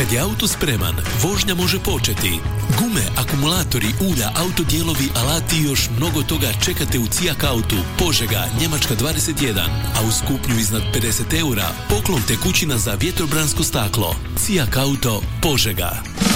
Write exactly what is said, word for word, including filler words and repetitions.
Kad je auto spreman, vožnja može početi. Gume, akumulatori, ulja, autodijelovi, alati i još mnogo toga čekate u Cijak Autu, Požega, Njemačka dvadeset jedan. A uz kupnju iznad pedeset eura, poklon tekućina za vjetrobransko staklo. Cijak Auto, Požega.